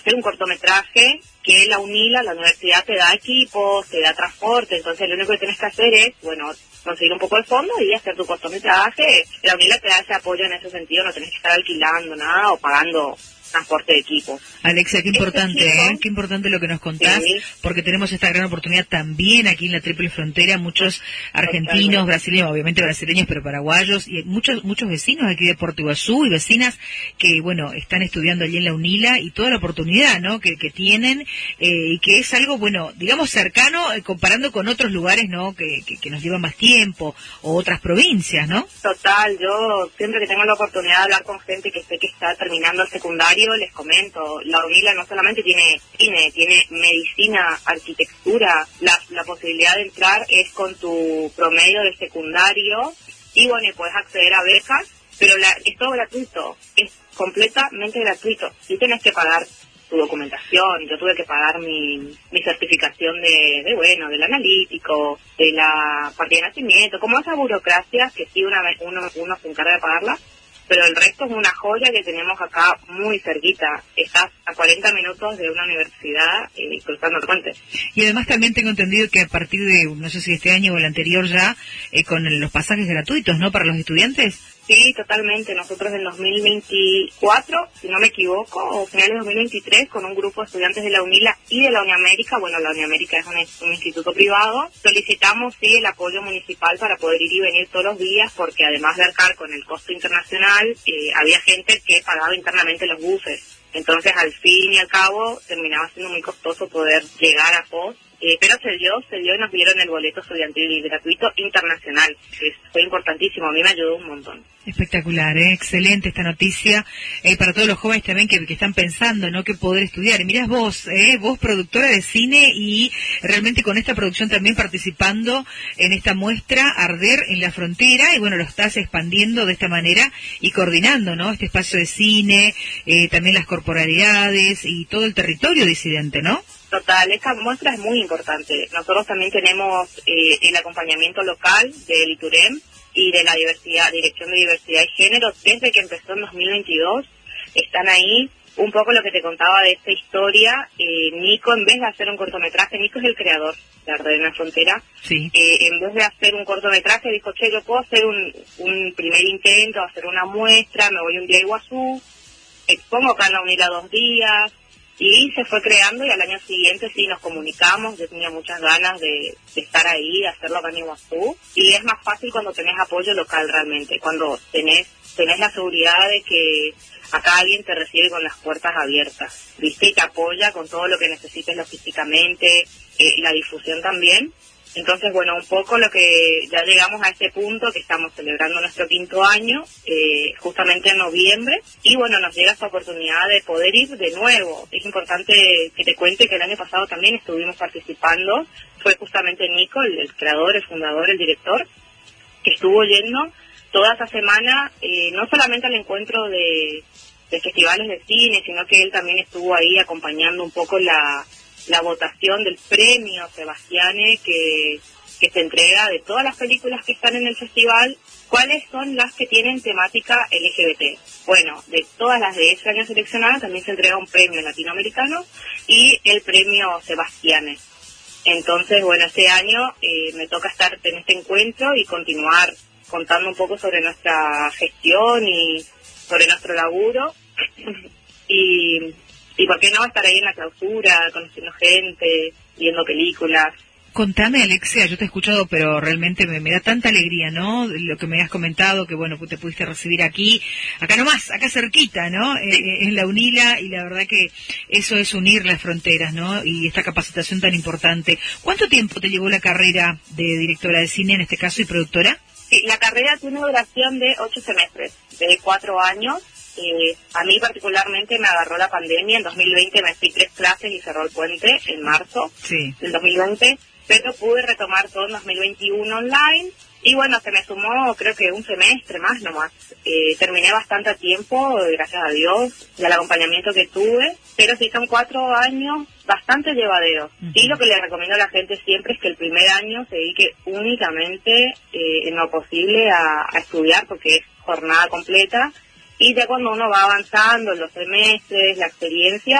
hacer un cortometraje que la UNILA, la universidad, te da equipos, te da transporte, entonces lo único que tienes que hacer es, bueno, conseguir un poco de fondo y hacer tu cortometraje. La UNILA te da ese apoyo en ese sentido, no tenés que estar alquilando nada o pagando transporte de equipo. Alexia, qué importante, qué importante lo que nos contás, sí, porque tenemos esta gran oportunidad también aquí en la Triple Frontera, muchos argentinos, brasileños, obviamente brasileños, pero paraguayos, y muchos vecinos aquí de Puerto Iguazú y vecinas que, bueno, están estudiando allí en la UNILA y toda la oportunidad, ¿no?, que tienen, y que es algo, bueno, digamos cercano, comparando con otros lugares, ¿no?, que nos llevan más tiempo, o otras provincias, ¿no? Total, yo siempre que tengo la oportunidad de hablar con gente que sé que está terminando el secundario, les comento, la UNILA no solamente tiene cine, tiene medicina, arquitectura, la posibilidad de entrar es con tu promedio de secundario, y bueno, y puedes acceder a becas, pero es todo gratuito, es completamente gratuito. Sí tenés que pagar tu documentación, yo tuve que pagar mi certificación del analítico, de la partida de nacimiento, como esa burocracia que sí uno se encarga de pagarla, pero el resto es una joya que tenemos acá muy cerquita. Estás a 40 minutos de una universidad cruzando el puente. Y además también tengo entendido que a partir de, no sé si este año o el anterior ya, con los pasajes gratuitos, ¿no?, para los estudiantes. Sí, totalmente. Nosotros en 2024, si no me equivoco, o finales de 2023, con un grupo de estudiantes de la UNILA y de la Uniamérica, bueno, la Uniamérica es un instituto privado, solicitamos, sí, el apoyo municipal para poder ir y venir todos los días, porque además de arcar con el costo internacional, había gente que pagaba internamente los buses. Entonces, al fin y al cabo, terminaba siendo muy costoso poder llegar a Foz. Pero se dio y nos dieron el boleto estudiantil gratuito internacional, que fue importantísimo, a mí me ayudó un montón. Espectacular, excelente esta noticia para todos los jóvenes también que están pensando, ¿no?, que poder estudiar. Y mirás vos, vos productora de cine y realmente con esta producción también participando en esta muestra Arder en la Frontera, y bueno, lo estás expandiendo de esta manera y coordinando, ¿no?, este espacio de cine, también las corporalidades y todo el territorio disidente, ¿no? Total, esta muestra es muy importante. Nosotros también tenemos el acompañamiento local del ITUREM y de la Dirección de Diversidad y Género desde que empezó en 2022. Están ahí. Un poco lo que te contaba de esta historia, Nico, en vez de hacer un cortometraje, Nico es el creador de Arder en la Frontera, sí. En vez de hacer un cortometraje dijo, che, yo puedo hacer un primer intento, hacer una muestra, me voy un día a Iguazú, expongo acá en la UNILA 2 días, y se fue creando, y al año siguiente sí nos comunicamos. Yo tenía muchas ganas de estar ahí, de hacerlo acá en Iguazú, y es más fácil cuando tenés apoyo local realmente, cuando tenés la seguridad de que acá alguien te recibe con las puertas abiertas, ¿viste? Y te apoya con todo lo que necesites logísticamente, la difusión también. Entonces, bueno, un poco lo que ya llegamos a este punto, que estamos celebrando nuestro 5º año, justamente en noviembre, y bueno, nos llega esta oportunidad de poder ir de nuevo. Es importante que te cuente que el año pasado también estuvimos participando, fue justamente Nico, el creador, el fundador, el director, que estuvo yendo toda esa semana, no solamente al encuentro de festivales de cine, sino que él también estuvo ahí acompañando un poco la votación del premio Sebastiane que se entrega de todas las películas que están en el festival. ¿Cuáles son las que tienen temática LGBT? Bueno, de todas las de ese año seleccionadas también se entrega un premio latinoamericano y el premio Sebastiane. Entonces, bueno, este año me toca estar en este encuentro y continuar contando un poco sobre nuestra gestión y sobre nuestro laburo. Y por qué no estar ahí en la clausura, conociendo gente, viendo películas. Contame, Alexia, yo te he escuchado, pero realmente me da tanta alegría, ¿no?, lo que me has comentado, que bueno, te pudiste recibir acá nomás, acá cerquita, ¿no?, en la UNILA, y la verdad que eso es unir las fronteras, ¿no?, y esta capacitación tan importante. ¿Cuánto tiempo te llevó la carrera de directora de cine, en este caso, y productora? Sí, la carrera tiene una duración de 8 semestres, de 4 años. A mí particularmente me agarró la pandemia. En 2020 me fui 3 clases y cerró el puente en marzo del 2020, pero pude retomar todo en 2021 online, y bueno, se me sumó creo que un semestre más nomás. Terminé bastante a tiempo, gracias a Dios, y al acompañamiento que tuve, pero sí son 4 años bastante llevaderos. Y lo que le recomiendo a la gente siempre es que el primer año se dedique únicamente en lo posible a estudiar, porque es jornada completa. Y ya cuando uno va avanzando en los semestres, la experiencia,